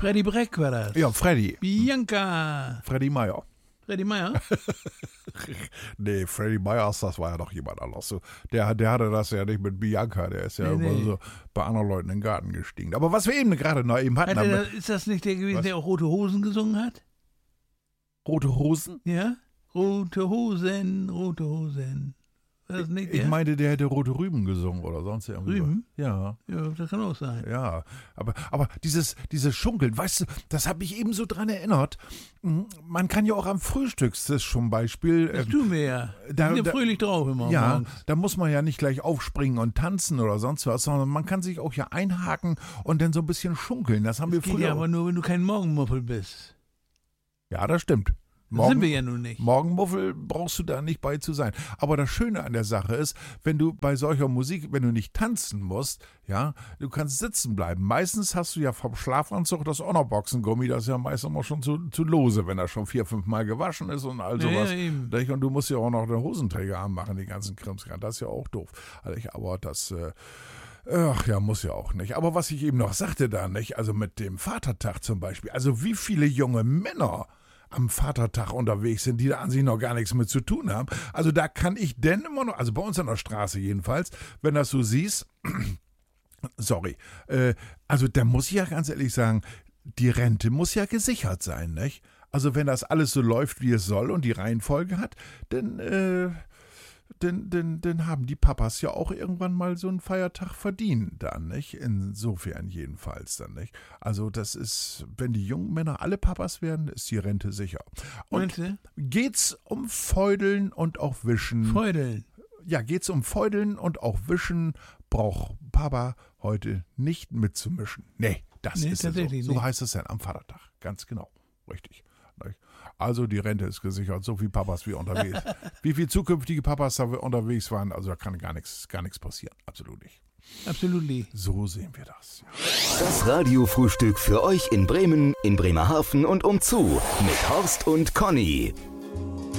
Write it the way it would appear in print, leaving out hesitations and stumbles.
Freddy Breck war das. Ja, Freddy. Bianca. Freddy Meyer. Freddy Meyer? Nee, Freddy Meyers, das war ja doch jemand anderes. So, der hatte das ja nicht mit Bianca, der ist ja immer so bei anderen Leuten in den Garten gestiegen. Aber was wir eben gerade noch eben hatten. Ist das nicht der gewesen, der auch Rote Hosen gesungen hat? Rote Hosen? Ja? Rote Hosen, rote Hosen. Das nicht ich meinte, der hätte Rote Rüben gesungen oder sonst irgendwie. Rüben? Ja. Ja, das kann auch sein. Ja, aber dieses Schunkeln, weißt du, das hat mich eben so dran erinnert. Man kann ja auch am Frühstückstisch zum Beispiel. Das tun wir ja. Wir sind ja fröhlich drauf immer. Ja, morgens. da muss man ja nicht gleich aufspringen und tanzen oder sonst was, sondern man kann sich auch ja einhaken und dann so ein bisschen schunkeln. Das haben wir geht früher. Ja, aber nur, wenn du kein Morgenmuffel bist. Ja, das stimmt. Das sind wir ja nun nicht. Morgenmuffel brauchst du da nicht bei zu sein. Aber das Schöne an der Sache ist, wenn du bei solcher Musik, wenn du nicht tanzen musst, ja, du kannst sitzen bleiben. Meistens hast du ja vom Schlafanzug das auch noch Boxengummi, das ist ja meistens immer schon zu lose, wenn er schon 4-5 Mal gewaschen ist und all sowas. Ja, und du musst ja auch noch den Hosenträger anmachen, die ganzen Krimskram. Das ist ja auch doof. Aber das... Ach ja, muss ja auch nicht. Aber was ich eben noch sagte da, nicht? Also mit dem Vatertag zum Beispiel. Also wie viele junge Männer am Vatertag unterwegs sind, die da an sich noch gar nichts mit zu tun haben. Also da kann ich denn immer noch, also bei uns an der Straße jedenfalls, wenn das so siehst, sorry, also da muss ich ja ganz ehrlich sagen, die Rente muss ja gesichert sein, nicht? Also wenn das alles so läuft, wie es soll und die Reihenfolge hat, dann haben die Papas ja auch irgendwann mal so einen Feiertag verdient dann, nicht? Insofern jedenfalls dann, nicht? Also das ist, wenn die jungen Männer alle Papas werden, ist die Rente sicher. Und geht's um Feudeln und auch Wischen? Feudeln? Ja, geht's um Feudeln und auch Wischen, braucht Papa heute nicht mitzumischen. Nee, das ist es so. So heißt es dann am Vatertag, ganz genau, richtig. Also die Rente ist gesichert, so viele Papas wie unterwegs. Wie viele zukünftige Papas da unterwegs waren, also da kann gar nichts passieren. Absolut nicht. Absolut. So sehen wir das. Ja. Das Radiofrühstück für euch in Bremen, in Bremerhaven und umzu mit Horst und Conny.